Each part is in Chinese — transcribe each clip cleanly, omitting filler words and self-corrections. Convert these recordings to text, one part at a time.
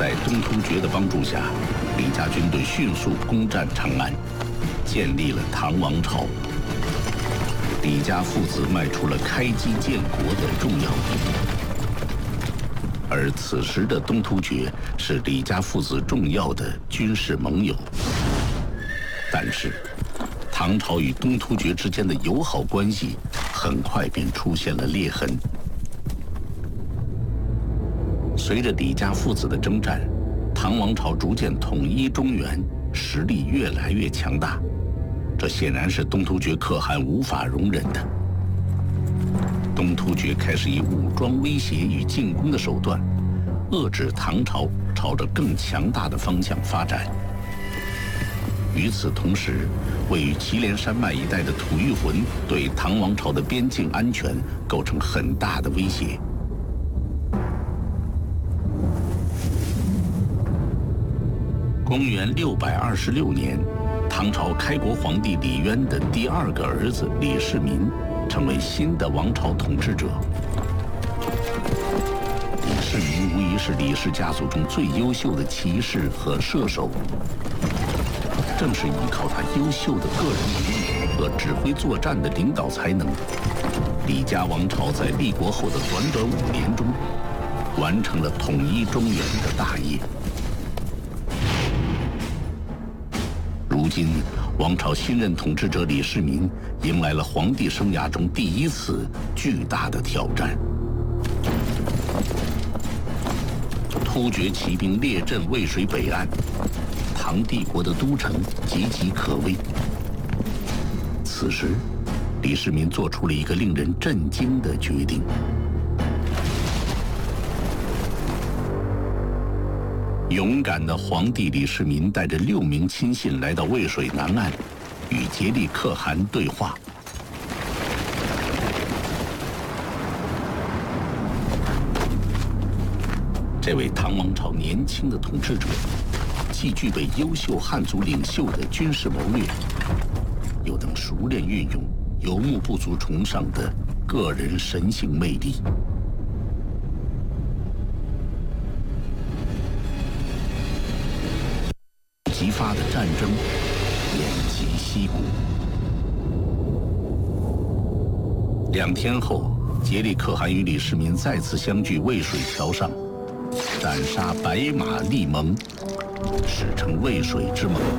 在东突厥的帮助下，李家军队迅速攻占长安，建立了唐王朝。李家父子迈出了开基建国的重要一步。而此时的东突厥是李家父子重要的军事盟友。但是，唐朝与东突厥之间的友好关系很快便出现了裂痕。随着李家父子的征战，唐王朝逐渐统一中原，实力越来越强大。这显然是东突厥可汗无法容忍的。东突厥开始以武装威胁与进攻的手段，遏制唐朝朝着更强大的方向发展。与此同时，位于祁连山脉一带的吐谷浑对唐王朝的边境安全构成很大的威胁。公元626年，唐朝开国皇帝李渊的第二个儿子李世民成为新的王朝统治者。李世民无疑是李氏家族中最优秀的骑士和射手。正是依靠他优秀的个人能力和指挥作战的领导才能，李家王朝在立国后的短短5年中，完成了统一中原的大业。如今，王朝新任统治者李世民迎来了皇帝生涯中第一次巨大的挑战。突厥骑兵列阵渭水北岸，唐帝国的都城岌岌可危。此时，李世民做出了一个令人震惊的决定。勇敢的皇帝李世民带着6名亲信来到渭水南岸，与颉利可汗对话。这位唐王朝年轻的统治者，既具备优秀汉族领袖的军事谋略，又能熟练运用游牧部族崇尚的个人神性魅力。激发的战争偃旗息鼓。2天后，颉利可汗与李世民再次相聚渭水桥上，斩杀白马立盟，史称渭水之盟。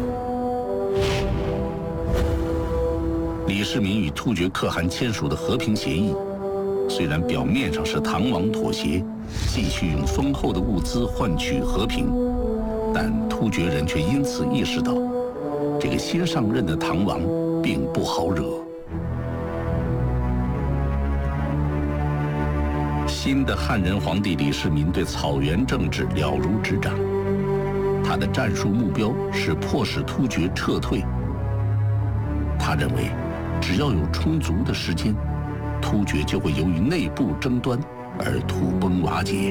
李世民与突厥可汗签署的和平协议，虽然表面上是唐王妥协，继续用丰厚的物资换取和平，但突厥人却因此意识到，这个新上任的唐王并不好惹。新的汉人皇帝李世民对草原政治了如指掌，他的战术目标是迫使突厥撤退。他认为，只要有充足的时间，突厥就会由于内部争端而土崩瓦解。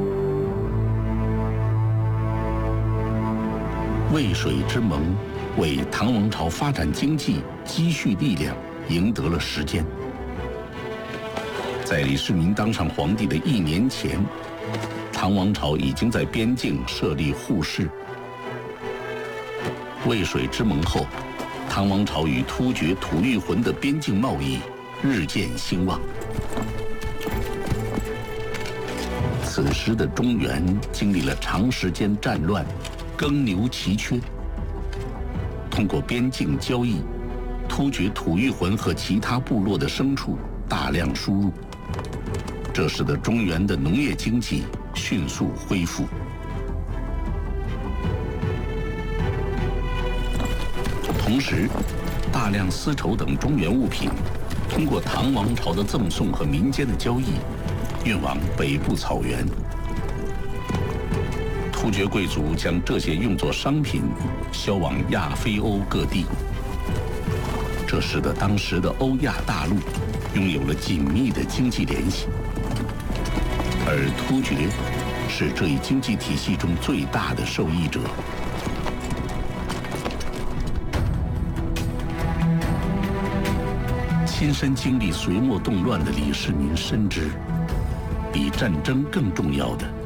渭水之盟为唐王朝发展经济、积蓄力量赢得了时间。在李世民当上皇帝的1年前，唐王朝已经在边境设立护市。渭水之盟后，唐王朝与突厥吐谷浑的边境贸易日渐兴旺。此时的中原经历了长时间战乱，耕牛奇缺。通过边境交易，突厥吐谷浑和其他部落的牲畜大量输入，这使得中原的农业经济迅速恢复。同时，大量丝绸等中原物品通过唐王朝的赠送和民间的交易，运往北部草原。突厥贵族将这些用作商品销往亚非欧各地，这使得当时的欧亚大陆拥有了紧密的经济联系，而突厥是这一经济体系中最大的受益者。亲身经历隋末动乱的李世民深知，比战争更重要的